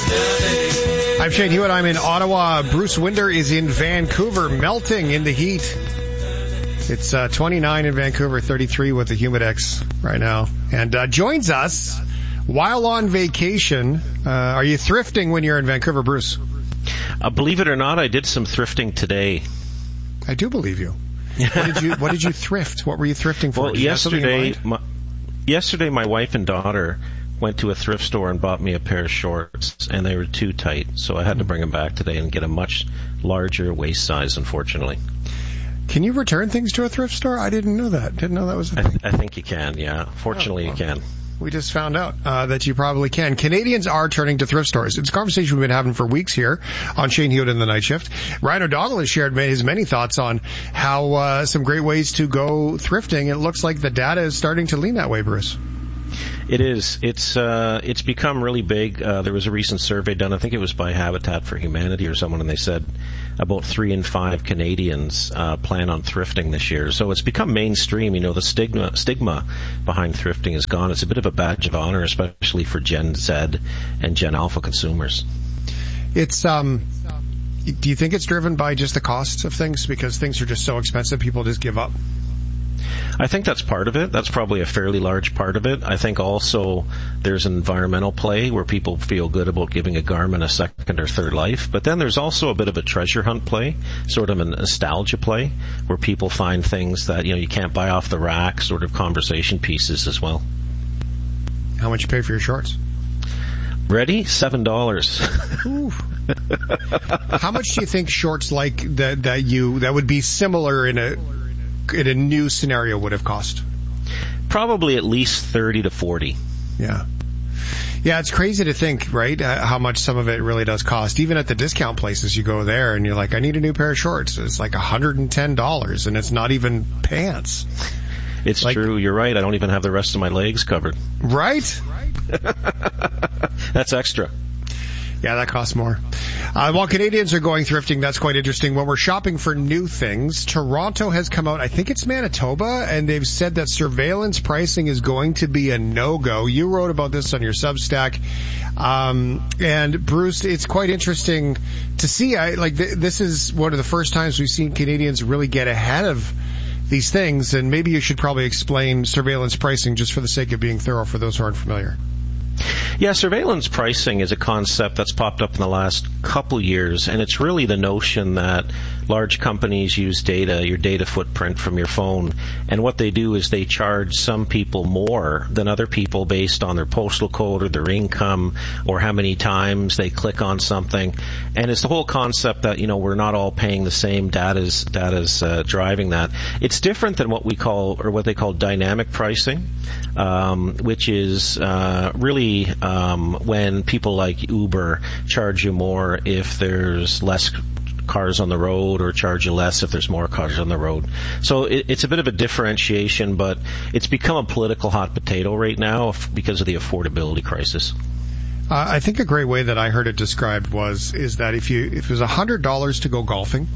I'm Shane Hewitt. I'm in Ottawa. Bruce Winder is in Vancouver, melting in the heat. It's 29 in Vancouver, 33 with the Humidex right now. And joins us while on vacation. Are you thrifting when you're in Vancouver, Bruce? Believe it or not, I did some thrifting today. I do believe you. What did you thrift? What were you thrifting for? Well, yesterday my wife and daughter went to a thrift store and bought me a pair of shorts, and they were too tight, so I had to bring them back today and get a much larger waist size, unfortunately. Can you return things to a thrift store? I didn't know that. Didn't know that was a thing. I think you can, yeah. Fortunately, you can. We just found out that you probably can. Canadians are turning to thrift stores. It's a conversation we've been having for weeks here on Shane Hewitt in the Night Shift. Ryan O'Donnell has shared his many thoughts on how some great ways to go thrifting. It looks like the data is starting to lean that way, Bruce. It is. It's become really big. There was a recent survey done, I think it was by Habitat for Humanity or someone, and they said about 3 in 5 Canadians plan on thrifting this year. So it's become mainstream. You know, the stigma behind thrifting is gone. It's a bit of a badge of honor, especially for Gen Z and Gen Alpha consumers. It's do you think it's driven by just the costs of things, because things are just so expensive, people just give up? I think that's part of it. That's probably a fairly large part of it. I think also there's an environmental play where people feel good about giving a garment a second or third life. But then there's also a bit of a treasure hunt play, sort of a nostalgia play, where people find things that, you can't buy off the rack, sort of conversation pieces as well. How much you pay for your shorts? Ready? $7. How much do you think shorts like that would be similar in a new scenario would have cost? Probably at least 30 to 40. Yeah, it's crazy to think, right, how much some of it really does cost. Even at the discount places, you go there and you're like, I need a new pair of shorts. It's like $110, and it's not even pants. It's true. You're right. I don't even have the rest of my legs covered. Right? That's extra. Yeah, that costs more. While Canadians are going thrifting, that's quite interesting. When we're shopping for new things, Toronto has come out, I think it's Manitoba, and they've said that surveillance pricing is going to be a no-go. You wrote about this on your Substack. And Bruce, it's quite interesting to see. This is one of the first times we've seen Canadians really get ahead of these things, and maybe you should probably explain surveillance pricing just for the sake of being thorough for those who aren't familiar. Yeah, surveillance pricing is a concept that's popped up in the last couple years, and it's really the notion that large companies use data, your data footprint from your phone, and what they do is they charge some people more than other people based on their postal code or their income or how many times they click on something. And it's the whole concept that, we're not all paying the same. Data's driving that. It's different than what they call dynamic pricing, which is really when people like Uber charge you more if there's less cars on the road, or charge you less if there's more cars on the road. So it's a bit of a differentiation, but it's become a political hot potato right now because of the affordability crisis. I think a great way that I heard it described is that if it was $100 to go golfing,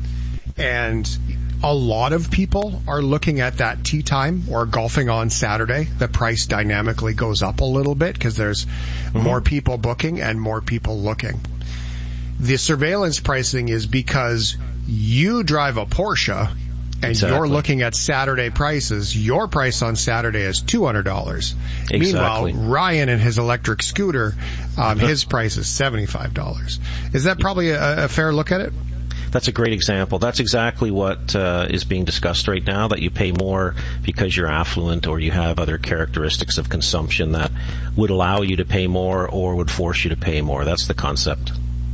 and a lot of people are looking at that tee time or golfing on Saturday, the price dynamically goes up a little bit because there's more people booking and more people looking. The surveillance pricing is because you drive a Porsche and you're looking at Saturday prices. Your price on Saturday is $200. Exactly. Meanwhile, Ryan and his electric scooter, his price is $75. Is that probably a fair look at it? That's a great example. That's exactly what is being discussed right now, that you pay more because you're affluent or you have other characteristics of consumption that would allow you to pay more or would force you to pay more. That's the concept.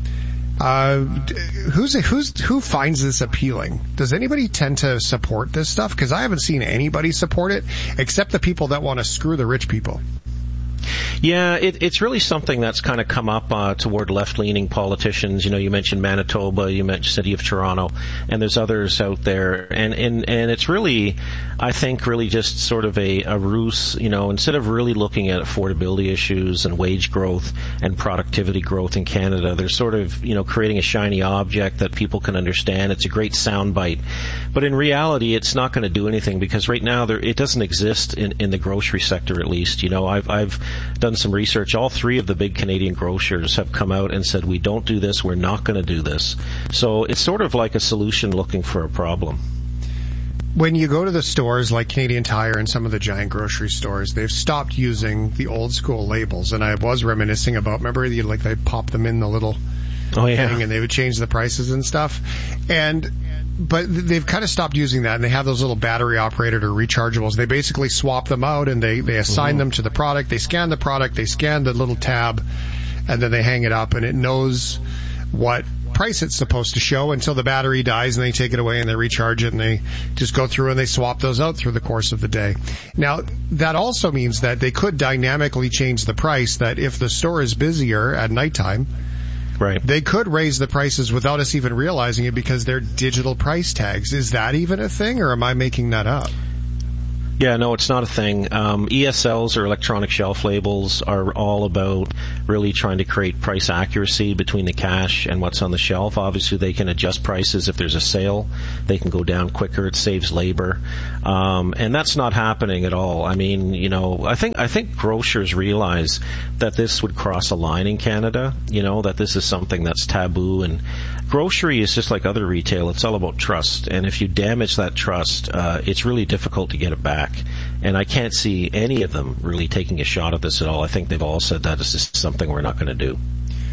Who finds this appealing? Does anybody tend to support this stuff? Because I haven't seen anybody support it except the people that want to screw the rich people. Yeah, it's really something that's kind of come up toward left-leaning politicians. You mentioned Manitoba, you mentioned City of Toronto, and there's others out there. And it's really, I think, really just sort of a ruse. Instead of really looking at affordability issues and wage growth and productivity growth in Canada, they're sort of, creating a shiny object that people can understand. It's a great soundbite. But in reality, it's not going to do anything because right now it doesn't exist in the grocery sector, at least. I've done some research. All three of the big Canadian grocers have come out and said, we don't do this, we're not going to do this. So it's sort of like a solution looking for a problem. When you go to the stores like Canadian Tire and some of the giant grocery stores, they've stopped using the old school labels. And I was reminiscing about, remember, they pop them in the little thing and they would change the prices and stuff. But they've kind of stopped using that, and they have those little battery operated or rechargeables. They basically swap them out and they assign them to the product. They scan the product, they scan the little tab, and then they hang it up, and it knows what price it's supposed to show until the battery dies, and they take it away and they recharge it, and they just go through and they swap those out through the course of the day. Now, that also means that they could dynamically change the price, that if the store is busier at nighttime, right, they could raise the prices without us even realizing it because they're digital price tags. Is that even a thing, or am I making that up? Yeah, no, it's not a thing. ESLs, or electronic shelf labels, are all about really trying to create price accuracy between the cash and what's on the shelf. Obviously, they can adjust prices if there's a sale. They can go down quicker. It saves labor. And that's not happening at all. I mean, I think grocers realize that this would cross a line in Canada, that this is something that's taboo. And grocery is just like other retail. It's all about trust. And if you damage that trust, it's really difficult to get it back. And I can't see any of them really taking a shot at this at all. I think they've all said that this is something we're not going to do.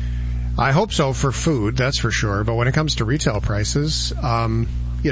I hope so for food, that's for sure. But when it comes to retail prices, all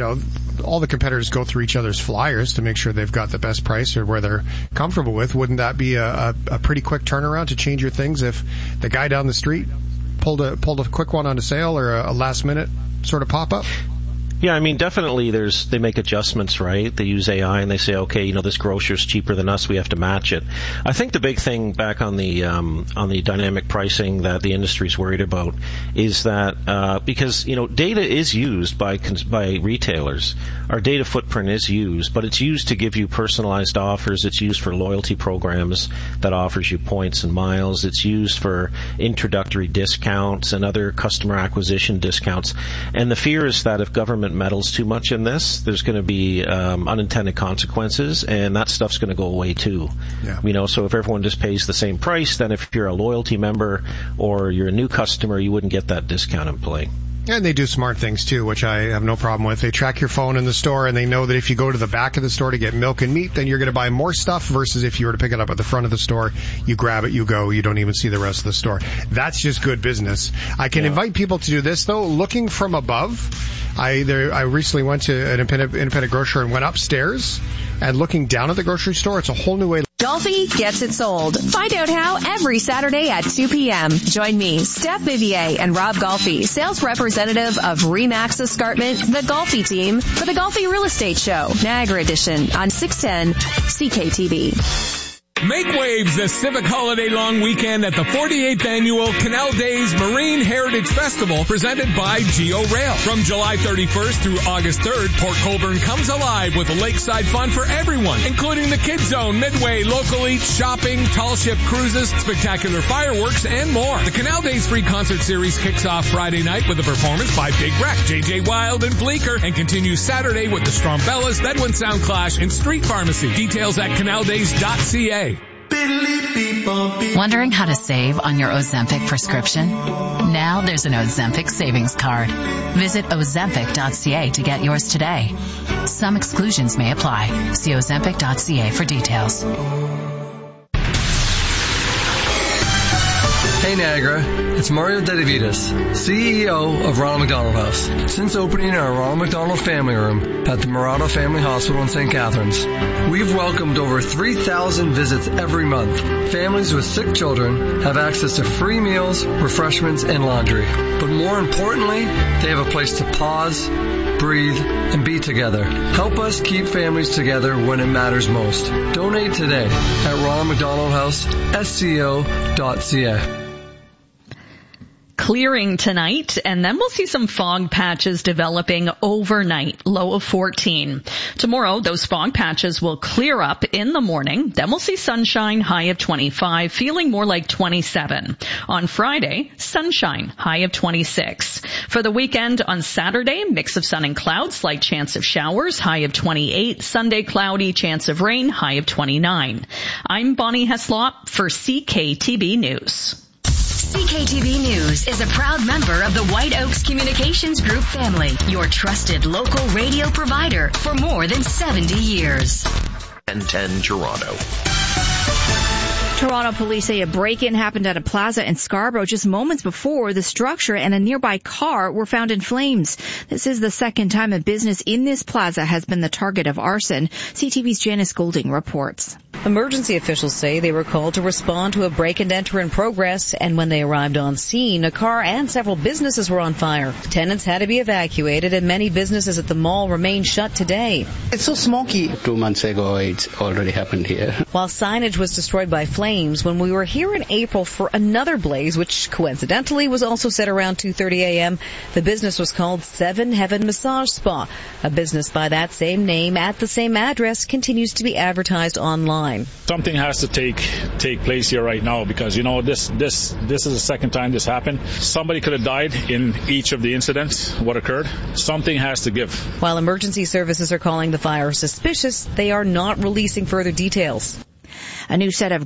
the competitors go through each other's flyers to make sure they've got the best price or where they're comfortable with. Wouldn't that be a pretty quick turnaround to change your things if the guy down the street pulled a quick one on a sale or a last minute sort of pop up? Yeah, I mean, definitely they make adjustments, right? They use AI and they say, okay, this grocer's cheaper than us, we have to match it. I think the big thing back on the dynamic pricing that the industry's worried about is that, because, data is used by retailers. Our data footprint is used, but it's used to give you personalized offers. It's used for loyalty programs that offers you points and miles. It's used for introductory discounts and other customer acquisition discounts. And the fear is that if government meddles too much in this, there's going to be unintended consequences, and that stuff's going to go away too. Yeah. So if everyone just pays the same price, then if you're a loyalty member or you're a new customer, you wouldn't get that discount in play. And they do smart things, too, which I have no problem with. They track your phone in the store, and they know that if you go to the back of the store to get milk and meat, then you're going to buy more stuff versus if you were to pick it up at the front of the store, you grab it, you go, you don't even see the rest of the store. That's just good business. I can invite people to do this, though, looking from above. I recently went to an independent grocer and went upstairs, and looking down at the grocery store, it's a whole new way. Golfi gets it sold. Find out how every Saturday at 2 p.m. Join me, Steph Vivier, and Rob Golfi, sales representative of RE/MAX Escarpment, the Golfi team, for the Golfi Real Estate Show, Niagara Edition, on 610 CKTV. Make waves this Civic Holiday long weekend at the 48th Annual Canal Days Marine Heritage Festival presented by Geo Rail. From July 31st through August 3rd, Port Colborne comes alive with lakeside fun for everyone, including the Kids Zone, Midway, local eats, shopping, tall ship cruises, spectacular fireworks, and more. The Canal Days Free Concert Series kicks off Friday night with a performance by Big Wreck, J.J. Wild, and Bleecker, and continues Saturday with the Strombellas, Bedouin Sound Clash, and Street Pharmacy. Details at canaldays.ca. Wondering how to save on your Ozempic prescription? Now there's an Ozempic savings card. Visit Ozempic.ca to get yours today. Some exclusions may apply. See Ozempic.ca for details. Hey Niagara, it's Mario Dedivitas, CEO of Ronald McDonald House. Since opening our Ronald McDonald Family Room at the Murata Family Hospital in St. Catharines, we've welcomed over 3,000 visits every month. Families with sick children have access to free meals, refreshments, and laundry. But more importantly, they have a place to pause, breathe, and be together. Help us keep families together when it matters most. Donate today at Ronald McDonald House, SCO.ca. clearing tonight, and then we'll see some fog patches developing overnight, low of 14. Tomorrow, those fog patches will clear up in the morning. Then we'll see sunshine, high of 25, feeling more like 27. On Friday, sunshine, high of 26. For the weekend, on Saturday, mix of sun and clouds, slight chance of showers, high of 28. Sunday, cloudy, chance of rain, high of 29. I'm Bonnie Heslop for CKTB News. CKTB News is a proud member of the White Oaks Communications Group family, your trusted local radio provider for more than 70 years. 1010 Toronto. Toronto police say a break-in happened at a plaza in Scarborough just moments before the structure and a nearby car were found in flames. This is the second time a business in this plaza has been the target of arson. CTV's Janice Golding reports. Emergency officials say they were called to respond to a break-and-enter in progress, and when they arrived on scene, a car and several businesses were on fire. Tenants had to be evacuated, and many businesses at the mall remain shut today. It's so smoky. 2 months ago, it's already happened here. While signage was destroyed by flames, when we were here in April for another blaze, which coincidentally was also set around 2:30 a.m., the business was called Seven Heaven Massage Spa. A business by that same name at the same address continues to be advertised online. Something has to take place here right now because, you know, this is the second time this happened. Somebody could have died in each of the incidents, what occurred. Something has to give. While emergency services are calling the fire suspicious, they are not releasing further details. A new set of